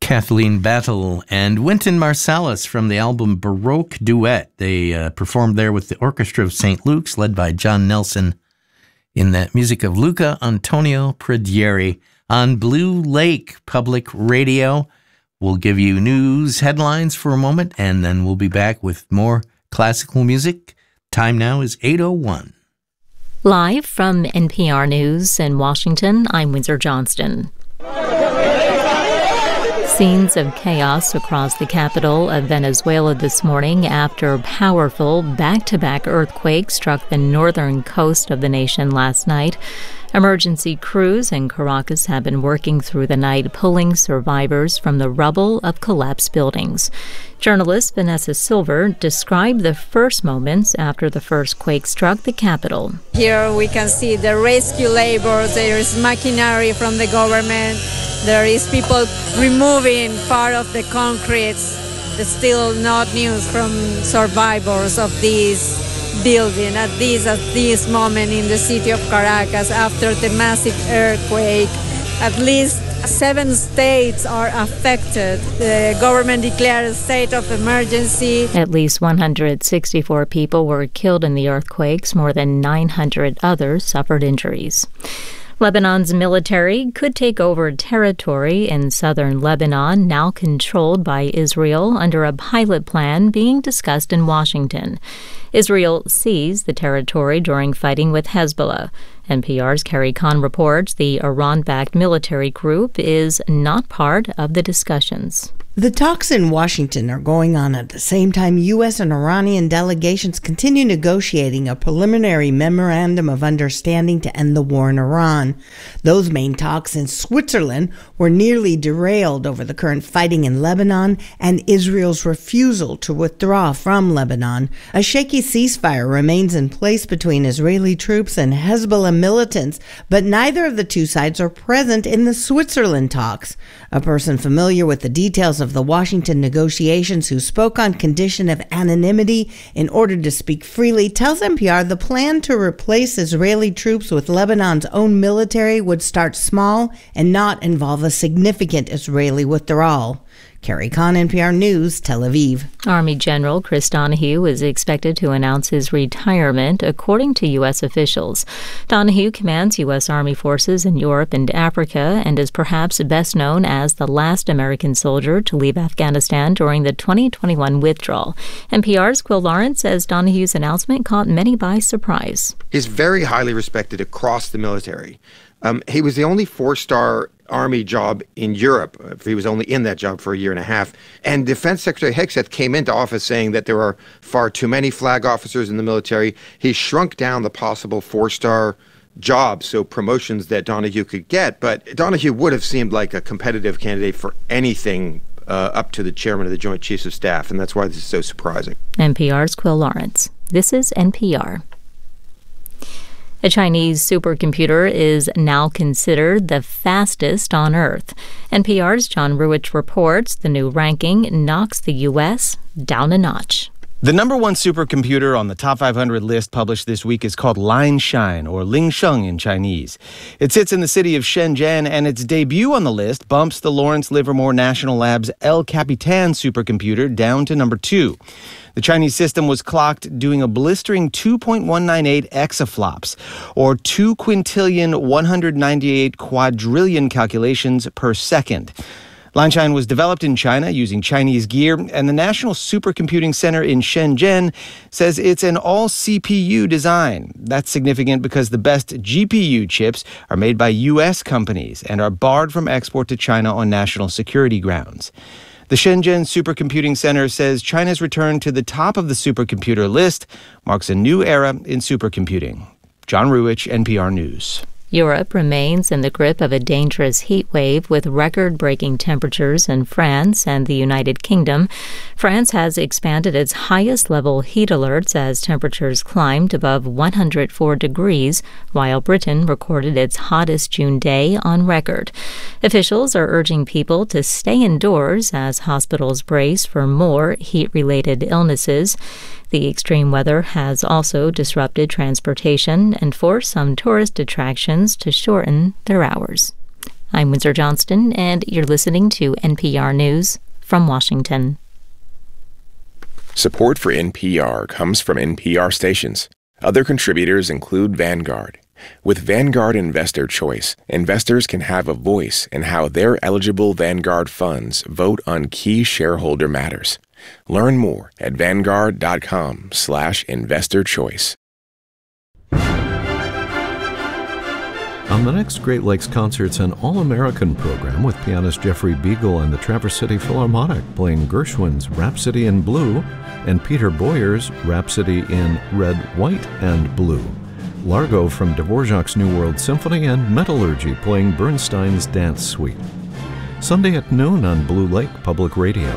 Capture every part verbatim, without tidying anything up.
Kathleen Battle and Wynton Marsalis from the album Baroque Duet. They uh, performed there with the Orchestra of Saint Luke's, led by John Nelson, in that music of Luca Antonio Predieri on Blue Lake Public Radio. We'll give you news headlines for a moment, and then we'll be back with more classical music. Time now is eight oh one. Live from N P R News in Washington, I'm Windsor Johnston. Scenes of chaos across the capital of Venezuela this morning after powerful back-to-back earthquakes struck the northern coast of the nation last night. Emergency crews in Caracas have been working through the night, pulling survivors from the rubble of collapsed buildings. Journalist Vanessa Silver described the first moments after the first quake struck the capital. Here we can see the rescue labor. There is machinery from the government. There is people removing part of the concrete. There's still not news from survivors of this building at this at this moment in the city of Caracas after the massive earthquake. At least seven states are affected. The government declared a state of emergency. At least one hundred sixty-four people were killed in the earthquakes. More than nine hundred others suffered injuries. Lebanon's military could take over territory in southern Lebanon, now controlled by Israel, under a pilot plan being discussed in Washington. Israel seized the territory during fighting with Hezbollah. N P R's Carrie Kahn reports the Iran-backed military group is not part of the discussions. The talks in Washington are going on at the same time U S and Iranian delegations continue negotiating a preliminary memorandum of understanding to end the war in Iran. Those main talks in Switzerland were nearly derailed over the current fighting in Lebanon and Israel's refusal to withdraw from Lebanon. A shaky ceasefire remains in place between Israeli troops and Hezbollah militants, but neither of the two sides are present in the Switzerland talks. A person familiar with the details of the Washington negotiations who spoke on condition of anonymity in order to speak freely tells N P R the plan to replace Israeli troops with Lebanon's own military would start small and not involve a significant Israeli withdrawal. Carrie Kahn, N P R News, Tel Aviv. Army General Chris Donahue is expected to announce his retirement, according to U S officials. Donahue commands U S Army forces in Europe and Africa and is perhaps best known as the last American soldier to leave Afghanistan during the twenty twenty-one withdrawal. N P R's Quill Lawrence says Donahue's announcement caught many by surprise. He's very highly respected across the military. Um, he was the only four-star Army job in Europe. He was only in that job for a year and a half. And Defense Secretary Hegseth came into office saying that there are far too many flag officers in the military. He shrunk down the possible four-star jobs, so promotions that Donahue could get. But Donahue would have seemed like a competitive candidate for anything uh, up to the chairman of the Joint Chiefs of Staff, and that's why this is so surprising. N P R's Quill Lawrence. This is N P R. A Chinese supercomputer is now considered the fastest on Earth. N P R's John Ruwitch reports the new ranking knocks the U S down a notch. The number one supercomputer on the top five hundred list published this week is called Linshine, or Lingsheng in Chinese. It sits in the city of Shenzhen, and its debut on the list bumps the Lawrence Livermore National Lab's El Capitan supercomputer down to number two. The Chinese system was clocked doing a blistering two point one nine eight exaflops, or two quintillion one hundred ninety-eight quadrillion calculations per second. Linshine was developed in China using Chinese gear, and the National Supercomputing Center in Shenzhen says it's an all-C P U design. That's significant because the best G P U chips are made by U S companies and are barred from export to China on national security grounds. The Shenzhen Supercomputing Center says China's return to the top of the supercomputer list marks a new era in supercomputing. John Ruwitch, N P R News. Europe remains in the grip of a dangerous heat wave with record-breaking temperatures in France and the United Kingdom. France has expanded its highest-level heat alerts as temperatures climbed above one hundred four degrees, while Britain recorded its hottest June day on record. Officials are urging people to stay indoors as hospitals brace for more heat-related illnesses. The extreme weather has also disrupted transportation and forced some tourist attractions to shorten their hours. I'm Windsor Johnston, and you're listening to N P R News from Washington. Support for N P R comes from N P R stations. Other contributors include Vanguard. With Vanguard Investor Choice, investors can have a voice in how their eligible Vanguard funds vote on key shareholder matters. Learn more at vanguard.com slash investor choice. On the next Great Lakes Concerts, an all-American program with pianist Jeffrey Beagle and the Traverse City Philharmonic playing Gershwin's Rhapsody in Blue and Peter Boyer's Rhapsody in Red, White, and Blue. Largo from Dvorak's New World Symphony and Metallurgy playing Bernstein's Dance Suite. Sunday at noon on Blue Lake Public Radio.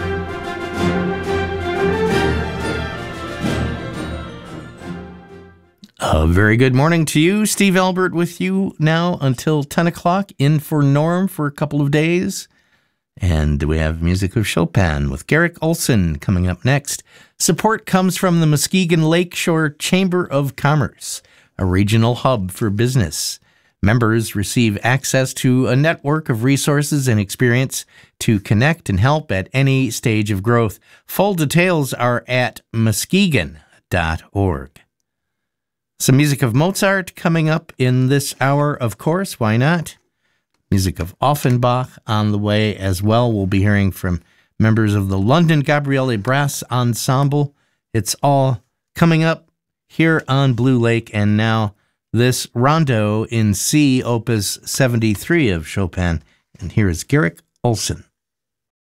A very good morning to you. Steve Albert with you now until ten o'clock, in for Norm for a couple of days. And we have music of Chopin with Garrick Olson coming up next. Support comes from the Muskegon Lakeshore Chamber of Commerce, a regional hub for business. Members receive access to a network of resources and experience to connect and help at any stage of growth. Full details are at muskegon dot org. Some music of Mozart coming up in this hour, of course. Why not? Music of Offenbach on the way as well. We'll be hearing from members of the London Gabriele Brass Ensemble. It's all coming up here on Blue Lake. And now this Rondo in C, Opus seventy-three of Chopin. And here is Garrick Olson.